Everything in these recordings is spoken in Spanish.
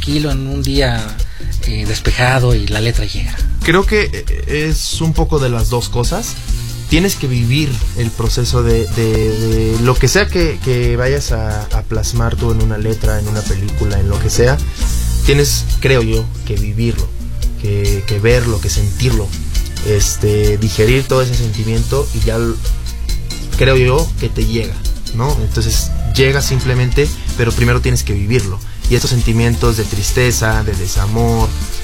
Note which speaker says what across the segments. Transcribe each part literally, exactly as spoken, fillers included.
Speaker 1: tranquilo en un día eh, despejado y la letra llega?
Speaker 2: Creo que es un poco de las dos cosas. Tienes que vivir el proceso de, de, de lo que sea que, que vayas a, a plasmar tú en una letra, en una película, en lo que sea. Tienes, creo yo, que vivirlo, que, que verlo, que sentirlo, este, digerir todo ese sentimiento y ya creo yo que te llega, ¿no? Entonces llega simplemente, pero primero tienes que vivirlo. Y estos sentimientos de tristeza, de desamor,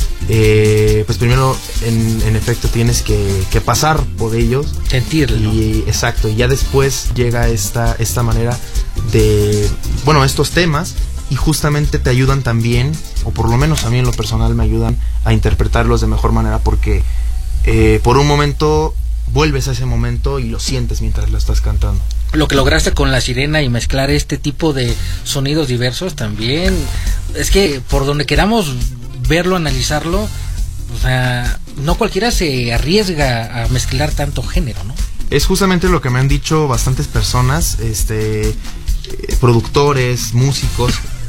Speaker 2: eh, pues primero en, en efecto tienes que, que pasar por ellos,
Speaker 1: sentirlo,
Speaker 2: y exacto, y ya después llega esta, esta manera de, bueno, estos temas, y justamente te ayudan también, o por lo menos a mí en lo personal me ayudan a interpretarlos de mejor manera, porque eh, por un momento vuelves a ese momento y lo sientes mientras lo estás cantando.
Speaker 1: Lo que lograste con La Sirena y mezclar este tipo de sonidos diversos también, es que por donde queramos verlo, analizarlo, o sea, no cualquiera se arriesga a mezclar tanto género, ¿no?
Speaker 2: Es justamente lo que me han dicho bastantes personas, este, eh, productores, músicos,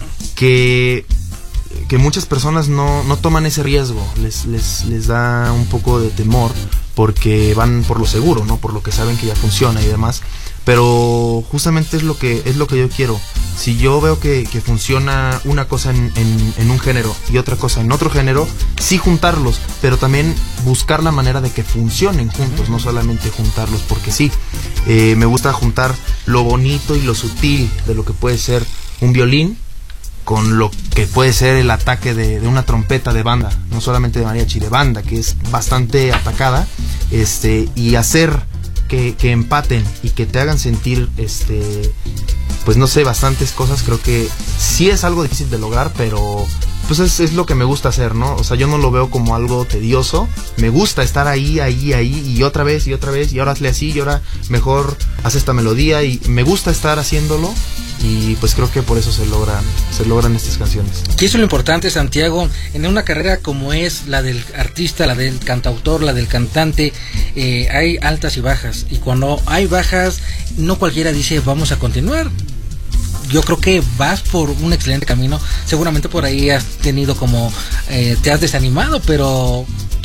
Speaker 2: que, que muchas personas no, no toman ese riesgo, les, les, les da un poco de temor, porque van por lo seguro, ¿no? Por lo que saben que ya funciona y demás. Pero justamente es lo que es lo que yo quiero. Si yo veo que, que funciona una cosa en, en, en un género y otra cosa en otro género, sí juntarlos, pero también buscar la manera de que funcionen juntos, no solamente juntarlos porque sí. Eh, me gusta juntar lo bonito y lo sutil de lo que puede ser un violín con lo que puede ser el ataque de, de una trompeta de banda, no solamente de mariachi, de banda, que es bastante atacada, este, y hacer que, que empaten y que te hagan sentir, este, pues no sé, bastantes cosas. Creo que sí es algo difícil de lograr, pero pues es, es lo que me gusta hacer, ¿no? O sea, yo no lo veo como algo tedioso, me gusta estar ahí, ahí, ahí, y otra vez, y otra vez, y ahora hazle así, y ahora mejor haz esta melodía, y me gusta estar haciéndolo. Y pues creo que por eso se logran se logran estas canciones.
Speaker 1: Y eso es lo importante, Santiago, en una carrera como es la del artista, la del cantautor, la del cantante, eh, hay altas y bajas, y cuando hay bajas no cualquiera dice vamos a continuar. Yo creo que vas por un excelente camino, seguramente por ahí has tenido como eh, te has desanimado, pero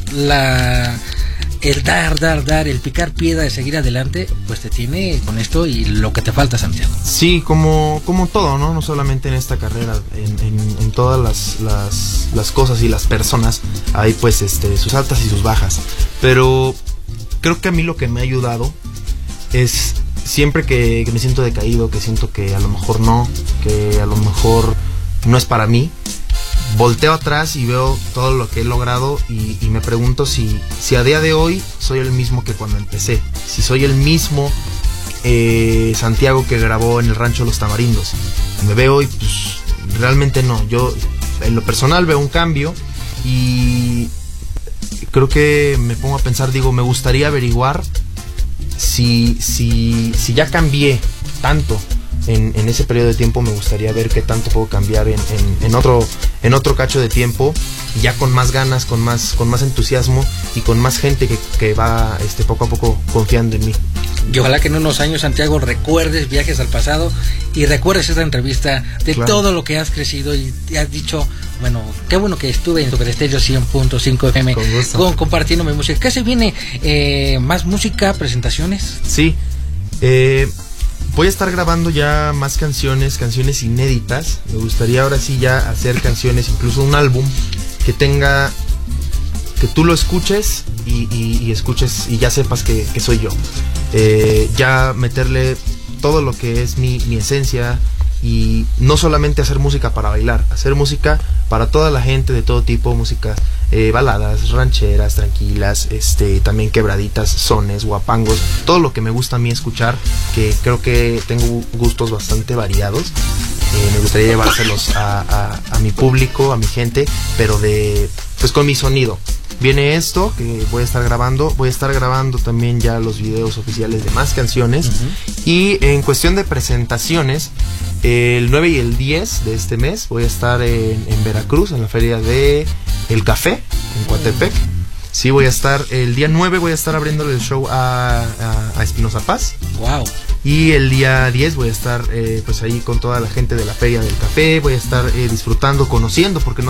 Speaker 1: la el dar, dar, dar, el picar piedra de seguir adelante, pues te tiene con esto y lo que te falta, Santiago.
Speaker 2: Sí, como, como todo, ¿no? No solamente en esta carrera, en, en, en todas las, las, las cosas y las personas hay pues este sus altas y sus bajas. Pero creo que a mí lo que me ha ayudado es siempre que, que me siento decaído, que siento que a lo mejor no, que a lo mejor no es para mí, volteo atrás y veo todo lo que he logrado y, y me pregunto si, si a día de hoy soy el mismo que cuando empecé, si soy el mismo eh, Santiago que grabó en el Rancho Los Tamarindos. Me veo y pues realmente no, yo en lo personal veo un cambio y creo que me pongo a pensar, digo, me gustaría averiguar si, si, si ya cambié tanto En, en ese periodo de tiempo. Me gustaría ver qué tanto puedo cambiar en, en, en otro en otro cacho de tiempo, ya con más ganas, con más con más entusiasmo y con más gente que, que va este poco a poco confiando en mí.
Speaker 1: Y ojalá que en unos años, Santiago, recuerdes viajes al pasado y recuerdes esta entrevista de claro. todo lo que has crecido y te has dicho, bueno, qué bueno que estuve en Super Estéreo cien punto cinco F M con, compartiendo mi música. ¿Qué se viene? Eh, ¿Más música, presentaciones?
Speaker 2: Sí, eh voy a estar grabando ya más canciones, canciones inéditas. Me gustaría ahora sí ya hacer canciones, incluso un álbum que tenga, que tú lo escuches y, y, y escuches y ya sepas que, que soy yo. Eh, ya meterle todo lo que es mi, mi esencia y no solamente hacer música para bailar, hacer música para toda la gente de todo tipo, música eh, baladas, rancheras, tranquilas, este, también quebraditas, sones, guapangos, todo lo que me gusta a mí escuchar, que creo que tengo gustos bastante variados. Eh, me gustaría llevárselos a, a, a mi público, a mi gente, pero de pues con mi sonido. Viene esto que voy a estar grabando, voy a estar grabando también ya los videos oficiales de más canciones. Uh-huh. Y en cuestión de presentaciones, el nueve y el diez de este mes voy a estar en, en Veracruz, en la feria de El Café, en Coatepec. Sí, voy a estar, el día nueve voy a estar abriéndole el show a, a, a Espinoza Paz.
Speaker 1: Wow.
Speaker 2: Y el día diez voy a estar eh, pues ahí con toda la gente de la feria del café, voy a estar eh, disfrutando, conociendo, porque no